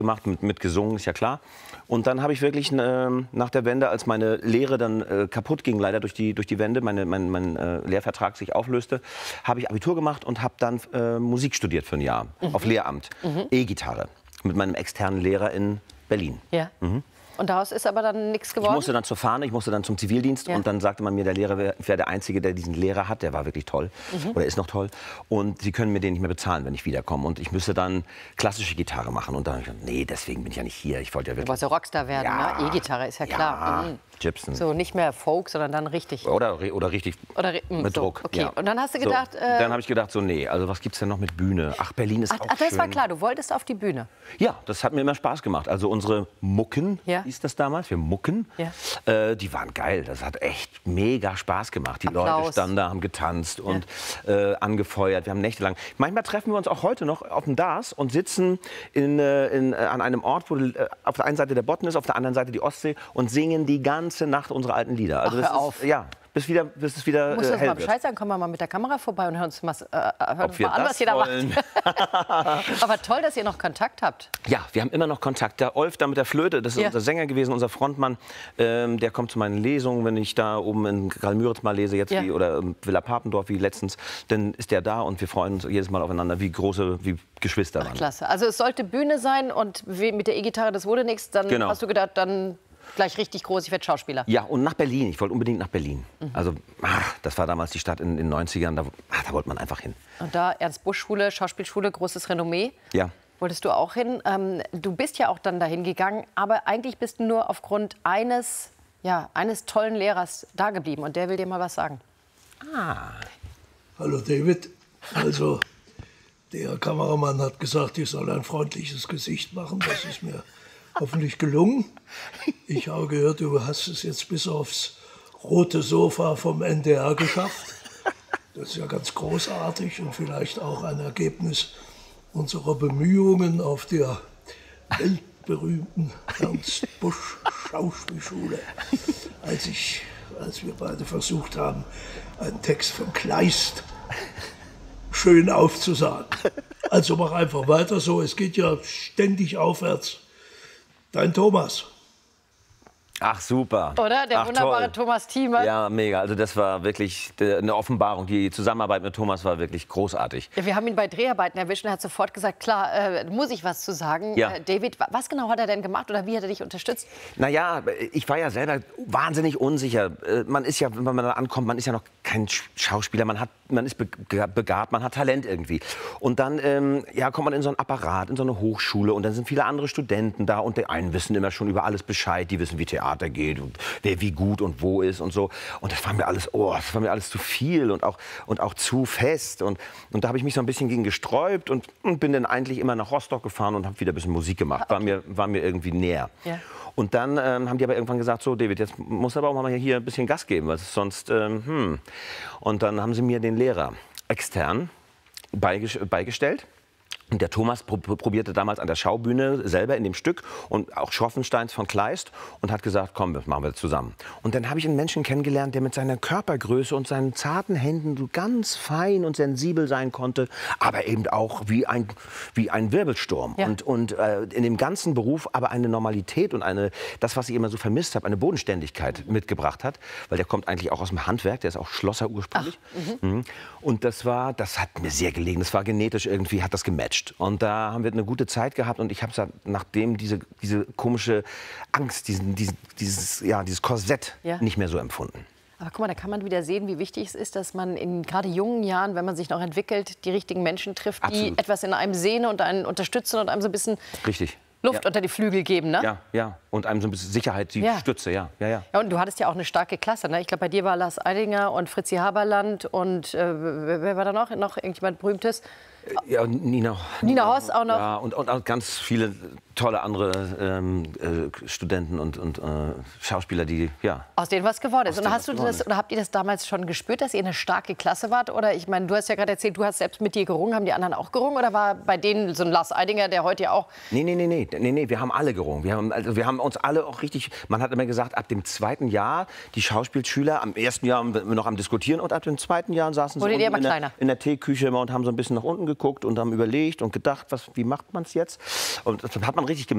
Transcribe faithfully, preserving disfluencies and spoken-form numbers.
gemacht, mit, mit gesungen, ist ja klar. Und dann habe ich wirklich äh, nach der Wende, als meine Lehre dann äh, kaputt ging, leider durch die, durch die Wende, meine, mein, mein äh, Lehrvertrag sich auflöste, habe ich Abitur gemacht und habe dann äh, Musik studiert für ein Jahr, mhm. auf Lehramt, mhm. E-Gitarre, mit meinem externen Lehrer in Berlin. Ja. Mhm. Und daraus ist aber dann nichts geworden? Ich musste dann zur Fahne, ich musste dann zum Zivildienst. Ja. Und dann sagte man mir, der Lehrer wäre wär der Einzige, der diesen Lehrer hat. Der war wirklich toll mhm. oder ist noch toll. Und Sie können mir den nicht mehr bezahlen, wenn ich wiederkomme. Und ich müsste dann klassische Gitarre machen. Und dann habe ich gesagt, nee, deswegen bin ich ja nicht hier. Ich wollte ja wirklich... Du wolltest ja Rockstar werden, ja. ne? E-Gitarre ist ja klar. Ja. Mhm. Gibson. So, nicht mehr Folk, sondern dann richtig. Oder, oder richtig oder, mh, mit so, Druck. Okay. Ja. Und dann hast du gedacht... So, äh, dann habe ich gedacht, so nee, also was gibt's denn noch mit Bühne? Ach, Berlin ist ach, auch ach, das schön. war klar, du wolltest auf die Bühne. Ja, das hat mir immer Spaß gemacht. Also unsere Mucken, ja. hieß das damals, wir Mucken, ja. äh, die waren geil. Das hat echt mega Spaß gemacht. Die Applaus. Leute standen da, haben getanzt und ja. äh, angefeuert. Wir haben nächtelang... Manchmal treffen wir uns auch heute noch auf dem D A S und sitzen in, äh, in, äh, an einem Ort, wo äh, auf der einen Seite der Bodden ist, auf der anderen Seite die Ostsee und singen die ganze Nacht unsere alten Lieder. Also Ach, das hör auf. Ist, ja, bis, wieder, bis es wieder Musst äh, du uns hell mal Bescheid wird. sagen, kommen wir mal mit der Kamera vorbei und hören uns mal, äh, hören uns wir mal an, das was ihr da wollen. macht. Aber toll, dass ihr noch Kontakt habt. Ja, wir haben immer noch Kontakt. Der Olf da mit der Flöte, das ist ja. unser Sänger gewesen, unser Frontmann. Ähm, der kommt zu meinen Lesungen, wenn ich da oben in Karl-Müritz mal lese jetzt ja. wie, oder in Villa Papendorf wie letztens. Dann ist der da und wir freuen uns jedes Mal aufeinander, wie große, wie Geschwister Ach, waren. klasse. Also es sollte Bühne sein und mit der E-Gitarre, das wurde nichts. Dann genau. hast du gedacht, dann... Gleich richtig groß, ich werde Schauspieler. Ja, und nach Berlin. Ich wollte unbedingt nach Berlin. Mhm. Also, ach, das war damals die Stadt in den neunzigern, da, ach, da wollte man einfach hin. Und da Ernst-Busch-Schule, Schauspielschule, großes Renommee. Ja. Wolltest du auch hin? Ähm, du bist ja auch dann dahin gegangen, aber eigentlich bist du nur aufgrund eines, ja, eines tollen Lehrers da geblieben. Und der will dir mal was sagen. Ah. Hallo David. Also, der Kameramann hat gesagt, ich soll ein freundliches Gesicht machen. Das ist mir hoffentlich gelungen. Ich habe gehört, du hast es jetzt bis aufs rote Sofa vom N D R geschafft. Das ist ja ganz großartig und vielleicht auch ein Ergebnis unserer Bemühungen auf der weltberühmten Ernst-Busch-Schauspielschule. Als, ich, als wir beide versucht haben, einen Text von Kleist schön aufzusagen. Also mach einfach weiter so, es geht ja ständig aufwärts. Dein Thomas. Ach, super. Oder? Der Ach, wunderbare toll. Thomas Thieme. Ja, mega. Also das war wirklich eine Offenbarung. Die Zusammenarbeit mit Thomas war wirklich großartig. Ja, wir haben ihn bei Dreharbeiten erwischt und er hat sofort gesagt, klar, äh, muss ich was zu sagen. Ja. Äh, David, was genau hat er denn gemacht oder wie hat er dich unterstützt? Naja, ich war ja selber wahnsinnig unsicher. Man ist ja, wenn man da ankommt, man ist ja noch kein Schauspieler. Man, hat, man ist begabt, man hat Talent irgendwie. Und dann ähm, ja, kommt man in so einen Apparat, in so eine Hochschule und dann sind viele andere Studenten da und die einen wissen immer schon über alles Bescheid. Die wissen, wie Theater geht und wer wie gut und wo ist und so. Und das war mir alles, oh, das war mir alles zu viel und auch, und auch zu fest. Und, und da habe ich mich so ein bisschen gegen gesträubt und, und bin dann eigentlich immer nach Rostock gefahren und habe wieder ein bisschen Musik gemacht. War mir, war mir irgendwie näher. Ja. Und dann ähm, haben die aber irgendwann gesagt, so David, jetzt musst du aber auch mal hier ein bisschen Gas geben, weil sonst, ähm, hm. Und dann haben sie mir den Lehrer extern beigestellt. Und der Thomas probierte damals an der Schaubühne selber in dem Stück und auch Schroffensteins von Kleist und hat gesagt, komm, das machen wir zusammen. Und dann habe ich einen Menschen kennengelernt, der mit seiner Körpergröße und seinen zarten Händen so ganz fein und sensibel sein konnte, aber eben auch wie ein, wie ein Wirbelsturm. Ja. Und, und äh, in dem ganzen Beruf aber eine Normalität und eine, das, was ich immer so vermisst habe, eine Bodenständigkeit mitgebracht hat. Weil der kommt eigentlich auch aus dem Handwerk, der ist auch Schlosser ursprünglich. Ach, mhm. Und das war, das hat mir sehr gelegen. Das war genetisch irgendwie, hat das gematcht. Und da haben wir eine gute Zeit gehabt und ich habe nachdem diese, diese komische Angst, diesen, diesen, dieses, ja, dieses Korsett ja. nicht mehr so empfunden. Aber guck mal, da kann man wieder sehen, wie wichtig es ist, dass man in gerade jungen Jahren, wenn man sich noch entwickelt, die richtigen Menschen trifft, Absolut. Die etwas in einem sehen und einen unterstützen und einem so ein bisschen Richtig. Luft ja. unter die Flügel geben, ne? Ja, ja. Und einem so ein bisschen Sicherheit, die ja. Stütze, ja. Ja, ja. Ja, und du hattest ja auch eine starke Klasse, ne? Ich glaube, bei dir war Lars Eidinger und Fritzi Haberland und äh, wer war da noch? Noch irgendjemand Berühmtes? Ja, Nina, Nina Hoss auch noch. Ja, und, und auch ganz viele tolle andere ähm, äh, Studenten und, und äh, Schauspieler, die, ja. Aus denen was geworden ist. Und hast du das, ist. oder habt ihr das damals schon gespürt, dass ihr eine starke Klasse wart? Oder ich meine, du hast ja gerade erzählt, du hast selbst mit dir gerungen. Haben die anderen auch gerungen? Oder war bei denen so ein Lars Eidinger, der heute ja auch... Nee, nee, nee, nee, nee, nee, wir haben alle gerungen. Wir haben, also, wir haben uns alle auch richtig, man hat immer gesagt, ab dem zweiten Jahr, die Schauspielschüler, am ersten Jahr waren wir noch am Diskutieren und ab dem zweiten Jahr saßen sie unten in, der, in der Teeküche immer und haben so ein bisschen nach unten geguckt und haben überlegt und gedacht, was, wie macht man es jetzt? Und das hat man richtig gemerkt.